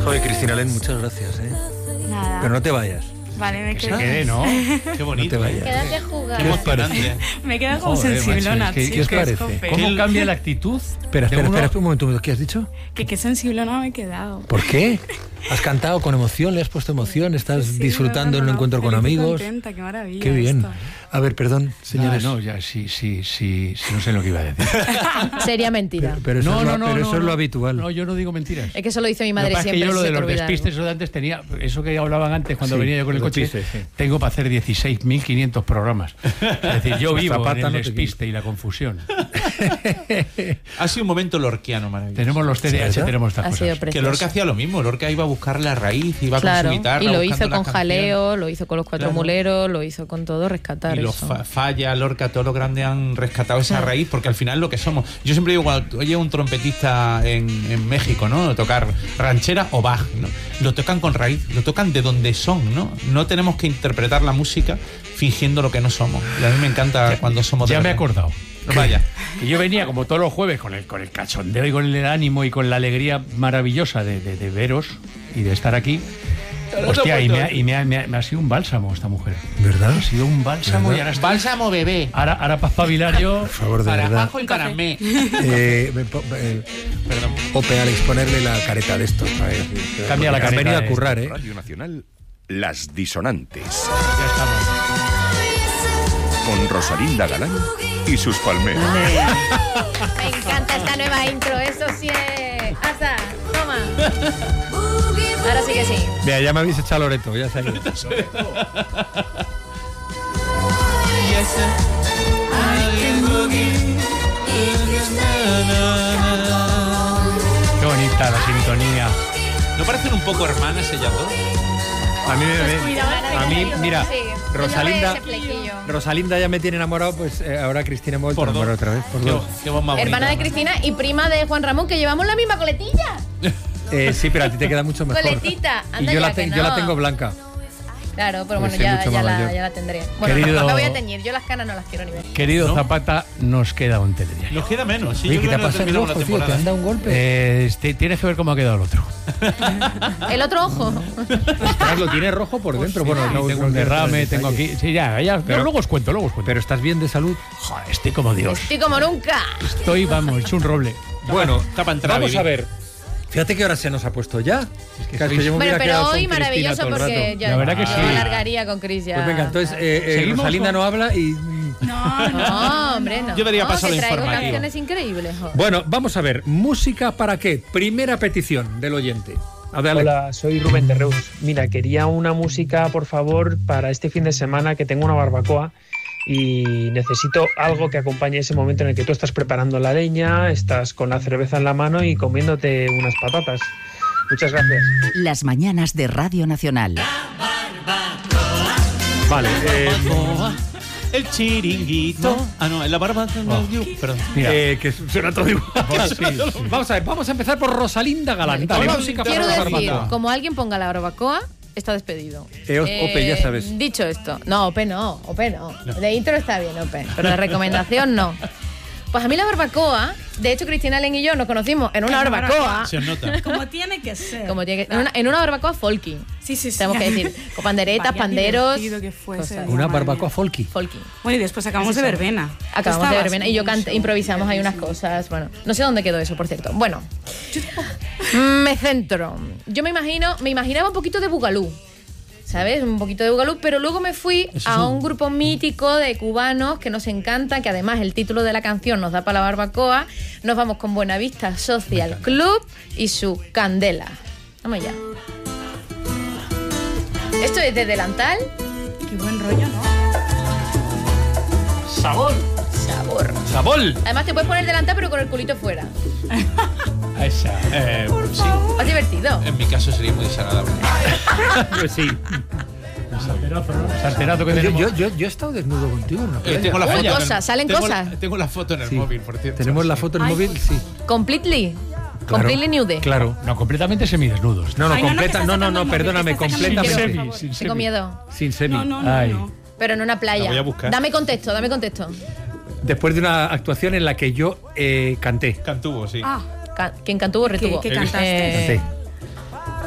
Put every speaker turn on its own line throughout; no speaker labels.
Oye, Cristina Len, muchas gracias, ¿eh?
Nada.
Pero no te vayas.
Vale, me
Se
quedo.
quede, ¿no? Qué bonito.
No te vayas.
Quédate a jugar.
¿Qué os parece?
Me quedo como
Joder,
sensiblona,
macho, es que-
¿qué os
chicos,
parece?
jope.
¿Cómo cambia la actitud?
Espera,
de uno?
un momento. ¿Qué has dicho?
Que sensiblona me he quedado.
¿Por qué? ¿Has cantado con emoción? ¿Le has puesto emoción? ¿Estás
Sí,
disfrutando en un encuentro con
feliz y
amigos?
contenta, qué maravilla.
Qué bien.
esto.
A ver, perdón, señores.
No, ya, sí, no sé lo que iba a decir.
Sería mentira.
Pero eso, es lo habitual.
No, yo no digo mentiras.
Es que eso lo dice mi
Lo que
madre
pasa es que
siempre.
yo lo
se
de
te
los
olvida
despistes
algo.
eso de antes tenía, eso que hablaban antes cuando
Sí,
venía yo con el
los
coche,
despistes, sí.
tengo para hacer 16.500 programas. Es decir, yo vivo
Zapata
en el
no te
despiste y la confusión.
Ha sido un momento lorquiano maravilloso.
Tenemos los TDAH,
¿verdad?
tenemos estas
Ha sido
cosas.
Que
precioso.
Lorca hacía lo mismo. Lorca iba a buscar la raíz, iba
Claro,
con su guitarra.
y lo
buscando
hizo
las
con
canciones.
jaleo, lo hizo con los cuatro
Claro.
muleros, lo hizo con todo, rescatar
Y los
eso.
Falla, Lorca, todos los grandes han rescatado esa raíz, porque al final lo que somos. Yo siempre digo, cuando oye un trompetista en México, ¿no? Tocar ranchera o Bach, ¿no? Lo tocan con raíz, lo tocan de donde son, ¿no? No tenemos que interpretar la música fingiendo lo que no somos. Y a mí me encanta cuando somos de
Ya me he
verdad.
acordado.
Vaya.
Que yo venía como todos los jueves con el cachondeo y con el ánimo y con la alegría maravillosa de veros y de estar aquí. Hostia, y me ha sido un bálsamo esta mujer.
¿Verdad?
Ha sido un bálsamo y ahora estoy...
Bálsamo bebé.
Ahora para espabilar yo...
Por favor, de
Para
verdad.
abajo y para mí.
Perdón. Ope, Alex, ponerle la careta de esto. A ver,
Cambia la
Han
careta
venido a
de
currar, ¿eh?
Radio Nacional, Las Disonantes,
Ya estamos.
con Rosalinda Galán y sus palmeras.
Me encanta esta nueva intro, eso sí es. Asa, toma. Ahora sí que sí.
Mira, ya me habéis echado Loreto, ya sabéis.
Qué bonita la sintonía.
¿No parecen un poco hermanas ellas dos?
A mí,
A
mí, mira,
Sí.
Rosalinda,
Ese flequillo.
Rosalinda ya me tiene enamorado, pues ahora Cristina me ha vuelto a
Por
enamorar
dos.
otra vez. Por dos.
Qué voz más
Hermana de
bonita.
Cristina y prima de Juan Ramón, que llevamos la misma coletilla.
Sí, pero a ti te queda mucho mejor.
Coletita,
Y
anda
yo
ya
la,
que
yo la
no.
tengo blanca.
Claro, pero
Pues
bueno,
sí,
ya,
mucho
ya,
más
la,
mayor.
ya la tendré. Bueno,
Querido-
no me voy a teñir, yo las canas no las quiero ni ver.
Querido
¿No?
Zapata, nos queda un telediario.
Nos queda menos. Sí,
Oye,
yo
¿qué te
creo
ha
que no
pasado en el
terminamos
ojo,
la
tío? ¿Te
temporada.
han dado un golpe?
Tienes que ver cómo ha quedado el otro.
El otro ojo.
Ostras, lo tiene rojo por dentro. Bueno, no,
tengo
no
un derrame,
detalle.
tengo aquí... Sí, ya,
Pero-
luego os cuento.
Pero estás bien de salud.
Joder, estoy como Dios.
Estoy como nunca.
Estoy, vamos, hecho un roble.
Bueno,
Está para entrar
vamos
a
a ver. Fíjate qué hora se nos ha puesto ya.
que
Claro,
sois-
yo me
Bueno,
hubiera
pero
quedado con
hoy
Cristina
maravilloso
todo el
porque
rato.
yo
La verdad que
yo
sí.
alargaría con Cris ya.
Pues venga, entonces
¿Seguimos
Rosalinda
o-
no habla y...
No, hombre, no.
Yo debería
No,
pasar
que
lo
traigo
informativo.
canciones increíbles. jo.
Bueno, vamos a ver. ¿Música para qué? Primera petición del oyente. A ver, Alex.
Hola, soy Rubén de Reus. Mira, quería una música, por favor, para este fin de semana que tengo una barbacoa y necesito algo que acompañe ese momento en el que tú estás preparando la leña, estás con la cerveza en la mano y comiéndote unas patatas. Muchas gracias.
Las mañanas de Radio Nacional.
Vale,
El chiringuito. Ah, no, en la barba. Perdón.
Mira.
que suena todo igual. Vamos a ver, vamos a empezar por Rosalinda Galán.
Vale,
Dale, música
quiero
para la
decir,
barbacoa.
como alguien ponga la barbacoa, está despedido.
Ope, ya sabes.
Dicho esto, no, Ope no. De intro está bien, Ope, pero de recomendación no. Pues a mí la barbacoa, de hecho Cristina Len y yo nos conocimos en una barbacoa,
Se os nota.
Como tiene que ser.
como tiene que, en una barbacoa folky.
Sí, sí, sí.
Tenemos que decir, con panderetas,
Vaya
panderos,
divertido que fue ese
cosas.
día,
Una
madre
barbacoa
mía.
folky.
Folky.
Bueno, y después acabamos de verbena.
Acabamos
Tú
de
estabas
verbena y yo
en un show
improvisamos ahí unas cosas. Bueno, no sé dónde quedó eso, por cierto. Bueno, me centro. Yo me imaginaba un poquito de Bugalú. ¿Sabes? Un poquito de Bugalú, pero luego me fui a un grupo mítico de cubanos que nos encanta, que además el título de la canción nos da para la barbacoa. Nos vamos con Buenavista Social Club y su Candela. Vamos ya. Esto es de delantal.
Qué buen rollo, ¿no?
¡Sabor!
Sabor.
¡Sabor!
Además te puedes poner delantal pero con el culito fuera.
Esa.
Sí.
Más divertido.
En mi caso sería muy desagradable.
Pues sí.
Sarterazo que
Yo,
tenemos.
yo he estado desnudo contigo en una playa.
Tengo la
Uy,
foto en el-
cosas, salen
tengo
cosas.
Tengo la foto en el
Sí.
móvil, por cierto.
Tenemos la foto en el móvil, sí.
Completely.
Claro.
Completely nude.
Claro.
No, completamente semidesnudos.
No,
Ay, no,
completa,
que
no,
estás
no,
sacando
perdóname,
el móvil, que estás sacando el
completamente.
móvil, por
Sin
favor.
Tengo miedo.
Sin semi.
No,
Ay.
no.
Pero en una playa.
La voy a buscar.
Dame contexto, dame contexto.
Después de una actuación en la que yo canté.
Cantubo, sí.
Ah,
¿Quién cantó o retuvo?
¿Qué cantaste?
Canté.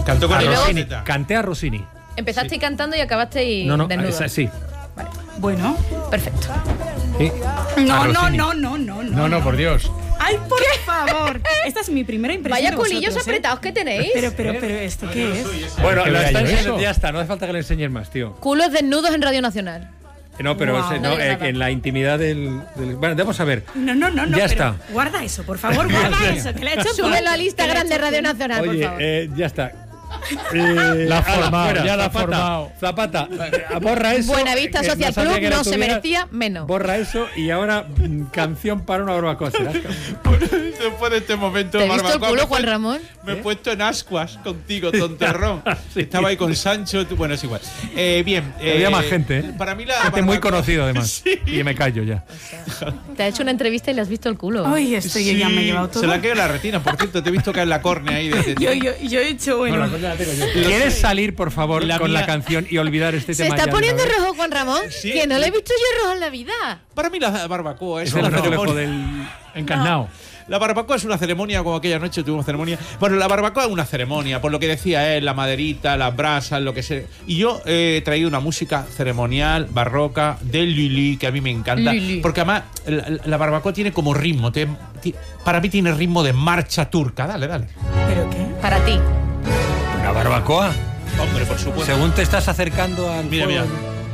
Cantó con
A
Y luego-
Rossini.
Rosetta.
Canté a Rossini.
Empezaste cantando y acabaste
No,
desnudo.
sí.
Bueno.
Perfecto.
Sí.
No,
A
no,
Rossini.
No, por Dios.
Ay, por favor. Esta es mi primera impresión.
Vaya
de
culillos
vosotros,
apretados que tenéis.
Pero, ¿esto qué es?
Bueno,
Que
la
vea
está
yo
enseñando-
eso.
ya está, no hace falta que le enseñes más, tío.
Culos desnudos en Radio Nacional.
No, pero
Wow.
no,
No digas nada.
en la intimidad del... Bueno, vamos a ver.
No.
Ya
pero
está.
Guarda eso, por favor, guarda eso. Que le he hecho
Súbelo al
que
Instagram
le he
de
hecho
Radio Nacional, por favor.
Oye, ya está.
La ha formado,
fuera,
ya la ha
Zapata,
formado.
Zapata, borra eso.
Buenavista
que
Social
sabía
Club
que la
no se
tuvieras.
merecía menos.
Borra eso y ahora canción para una barbacoa. ¿Serás?
Después de este momento,
¿Te he visto el
barbacoa,
culo,
me
Juan
fue-
Ramón?
Me he puesto en ascuas contigo, tonterrón.
Sí.
Estaba ahí con Sancho. Bueno, es igual. Bien.
Había más gente, ¿eh?
Para mí la
Gente muy
barbacoa-
conocido, además.
Sí.
Y me callo ya.
Te ha hecho una entrevista y le has visto el culo.
Ay, esto yo ya me he llevado
Se
todo.
le ha caído la retina, por cierto. Te he visto caer la córnea ahí.
Yo he hecho, bueno.
¿Quieres salir, por favor,
La
con
mía-
la canción y olvidar este
Se
tema?
está
ya de
poniendo
una vez?
rojo Juan Ramón.
Sí.
Que no le he visto yo rojo en la vida.
Para mí la barbacoa es
Es el
una
reflejo
ceremonia.
del...
Encarnado.
La barbacoa es una ceremonia, como aquella noche tuvimos ceremonia. Bueno, la barbacoa es una ceremonia, por lo que decía él, la maderita, las brasas, lo que sea. Y yo he traído una música ceremonial, barroca, de Lully, que a mí me encanta.
Lully.
Porque además la barbacoa tiene como ritmo. Para mí tiene ritmo de marcha turca. Dale.
¿Pero qué?
Para ti.
¿Una barbacoa?
Hombre, por supuesto.
Según te estás acercando al
Mira,
fuego.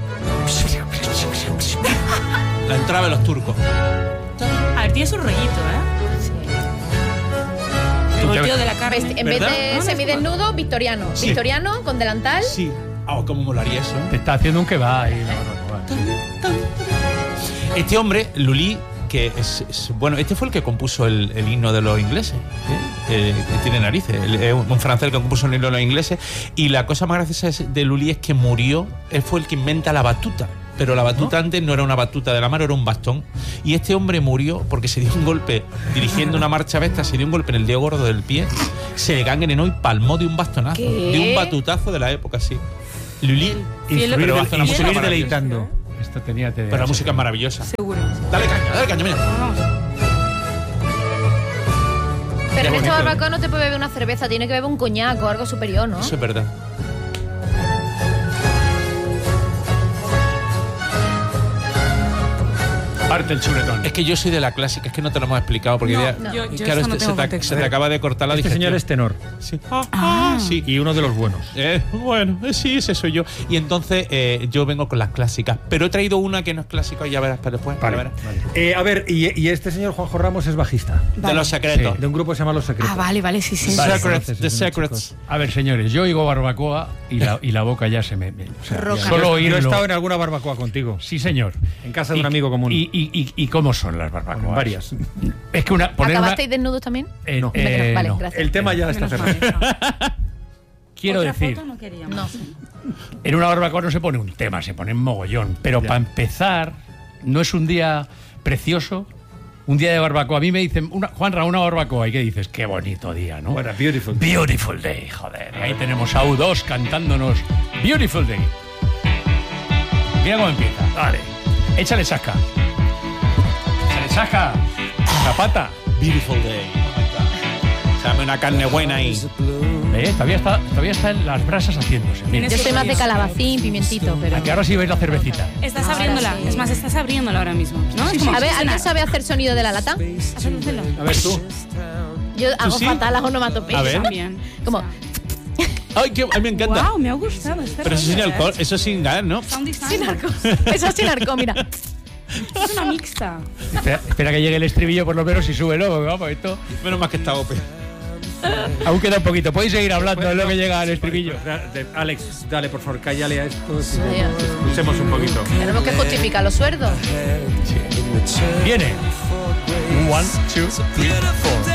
La entrada de los turcos.
A ver, tiene su rollito, El volteo de la carne.
En vez
¿Verdad?
de
No, no,
semidesnudo, victoriano.
Sí.
Victoriano con delantal.
Sí. ¿Cómo molaría eso?
Te está haciendo un kebab ahí la barbacoa.
Este hombre, Lully, que bueno, este fue el que compuso el himno de los ingleses. Que tiene narices. Es un francés que compuso el himno de los ingleses. Y la cosa más graciosa de Lully es que murió. Él fue el que inventa la batuta. Pero la batuta antes no era una batuta de la mano, era un bastón. Y este hombre murió porque se dio un golpe dirigiendo una marcha besta, se dio un golpe en el dedo gordo del pie, se le gangrenó y palmó de un bastonazo.
¿Qué?
De un batutazo de la época, sí. Lully.
Fiel-
Pero hace una música
Instruir
maravillosa.
deleitando.
Esto tenía
Pero la música es maravillosa.
Seguro.
Dale caña, mira.
Vamos.
Pero en esta
bonito.
barbacoa no te puede beber una cerveza, tiene que beber un coñac o algo superior, ¿no?
Eso es verdad.
Parte el chuletón.
Es que yo soy de la clásica, es que no te lo hemos explicado porque
No,
ya-
no. Yo
claro,
eso no tengo
se
contexto.
te acaba de cortar la
Este
digestión.
señor es tenor.
Sí.
Ah.
Sí.
Y uno de los buenos.
Bueno, sí, ese soy yo. Y entonces yo vengo con las clásicas. Pero he traído una que no es clásica y ya verás para después. ya verás.
A ver, y este señor Juanjo Ramos es bajista.
De los secretos.
De un grupo que se llama Los Secretos.
Ah, vale, sí.
Secrets,
conoces,
The
esos
Secrets.
chicos.
A ver, señores, yo oigo barbacoa y la boca ya se me... o sea,
Roja.
solo
Yo he
oírlo.
estado en alguna barbacoa contigo.
Sí, señor.
En casa de un amigo común.
¿Y cómo son las barbacoas?
Varias.
Es que poner
¿Acabasteis desnudos también?
No.
Vale,
no.
gracias.
El tema ya está
Menos mal,
cerrado.
eso.
Quiero
Otra
decir,
foto no queríamos.
No.
en una barbacoa no se pone un tema, se pone un mogollón. Pero para empezar, no es un día precioso, un día de barbacoa. A mí me dicen, Juanra, una barbacoa. ¿Y qué dices? Qué bonito día, ¿no?
Bueno, beautiful.
Beautiful Day, joder. Y ahí tenemos a U2 cantándonos Beautiful Day. Mira cómo empieza. Dale. Échale chasca. Échale chasca. Zapata.
Beautiful day. Dame una carne buena ahí.
Todavía están las brasas haciéndose. Mira.
Yo soy más de calabacín, pimientito, pero...
A que ahora sí veis la cervecita.
Estás
Ahora
abriéndola.
sí.
Es más, estás abriéndola ahora mismo. ¿No? Es como
A ver,
cenar.
¿alguien sabe hacer sonido de la lata?
Hazlo.
A ver tú.
Yo hago
sí?
fatal las onomatopeyas.
A ver.
También.
Como...
Ay, a mí me encanta.
Wow, me ha gustado.
Pero eso sin alcohol, eso sin gas, ¿no?
Sound design.
Sin arco. Eso es sin arco, mira.
Es una mixta.
Espera que llegue el estribillo por lo menos y súbelo. Vamos, esto.
Menos mal que está OPE.
Aún queda un poquito. Podéis seguir hablando, es lo que llega al estribillo.
Alex, dale, por favor, cállale a esto.
Dios.
Escuchemos un poquito.
Tenemos que justificar los sueldos.
Viene. 1, 2, 3, 4.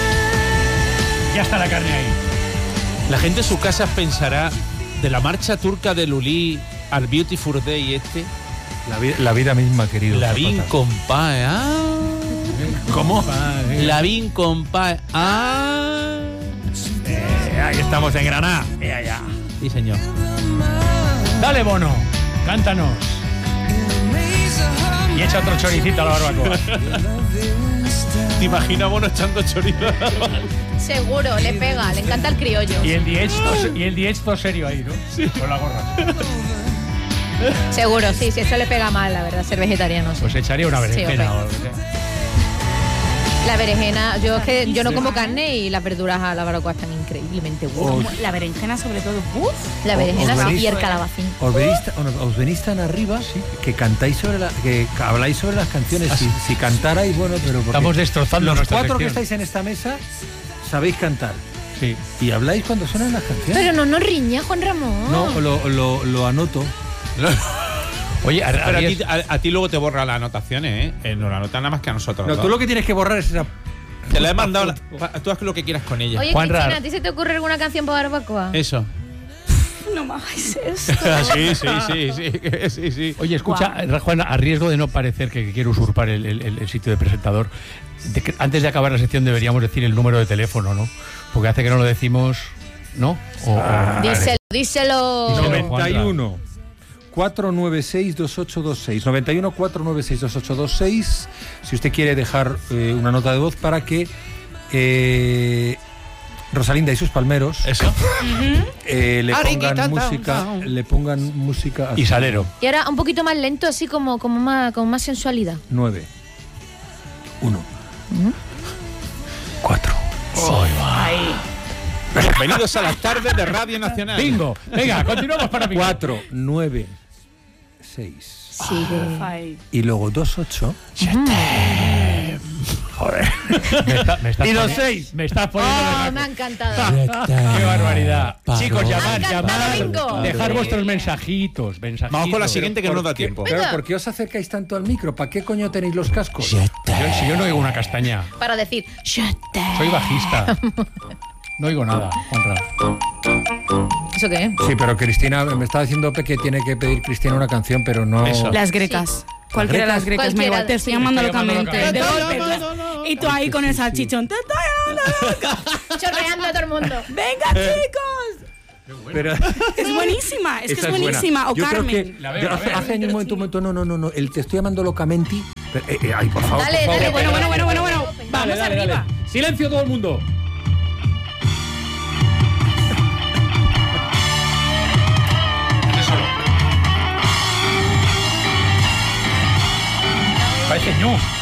Ya está la carne ahí.
La gente en sus casas pensará de la marcha turca de Lully al Beautiful Day
La vida misma, querido.
La Vin compadre.
¿Cómo?
La Vin compadre.
Ahí estamos en Granada.
Sí, señor.
Dale, Bono. Cántanos. Y echa otro choricito a la barbacoa.
¿Te imaginas, bueno, echando chorizo?
Seguro, le pega, le encanta el criollo.
Y el diezto serio ahí, ¿no? Sí. Con la gorra.
Seguro, sí, eso le pega mal, la verdad, ser vegetariano. Sí.
Pues echaría una berenjena
Sí,
o algo así.
La berenjena, yo no como carne y las verduras a la barbacoa están increíblemente buenas.
La berenjena sobre todo. ¡Uf!
La berenjena
os
sí,
venís-
y el calabacín.
Os venís tan arriba que cantáis que habláis sobre las canciones. Si cantarais, bueno, pero porque
Estamos destrozando
los
nuestra
cuatro que
sección.
estáis en esta mesa sabéis cantar.
Sí.
Y habláis cuando suenan las canciones.
Pero no nos riña, Juan Ramón.
No, lo anoto.
Oye,
Pero a ti luego te borra las anotaciones, ¿eh? No la anotan nada más que a nosotros.
No,
¿no?
tú lo que tienes que borrar es esa.
Te la he mandado. Tú haz lo que quieras con ella.
Oye,
Juanra.
Cristina, ¿a ti se te ocurre alguna canción para barbacoa?
Eso.
No me hagáis esto.
sí.
Oye, escucha, Juan, a riesgo de no parecer que quiero usurpar el sitio de presentador, antes de acabar la sección deberíamos decir el número de teléfono, ¿no? Porque hace que no lo decimos, ¿no?
Díselo.
91 496 2826. 91 496 2826. Si usted quiere dejar una nota de voz para que Rosalinda y sus palmeros
Eso.
le pongan música
Y Salero.
Y ahora un poquito más lento, así como más sensualidad.
9 1 4.
Bienvenidos a las tardes de Radio Nacional.
Bingo. Venga, continuamos para bingo.
4 9 6
Sigue.
Ay.
y luego 2 8. Joder.
Me estás
Y los
poni-
6.
Me estás poniendo
Oh,
de
me ha encantado.
¡Qué barbaridad! Chicos,
Me ha
llamar,
encantado, bingo.
dejar vuestros mensajitos.
Vamos con la siguiente que no nos da tiempo.
Claro, ¿por qué os acercáis tanto al micro? ¿Para qué coño tenéis los cascos?
Si yo no oigo una castaña,
Para decir,
soy bajista. No oigo nada, Juanra.
¿eso qué?
Sí, pero Cristina, me estaba diciendo que tiene que pedir Cristina una canción, pero no.
Eso.
Las grecas. Cualquiera de las grecas, me
Cualquiera,
igual. Te estoy
sí.
llamando
Estoy llamando
locamente. De
locamente.
golpe. Y tú ahí con el salchichón. Te estoy llamando.
Chorreando a todo el mundo.
¡Venga, chicos!
Pero
Es buenísima. Es que
esa
es buenísima.
buena.
O
Yo creo
Carmen.
que
La veo,
hace,
la veo.
hace años, un momento, no, el te estoy llamando locamente. Pero, ay, por favor,
Dale,
por favor.
dale,
Bueno. Vamos arriba.
Silencio todo el mundo. Parece ñu.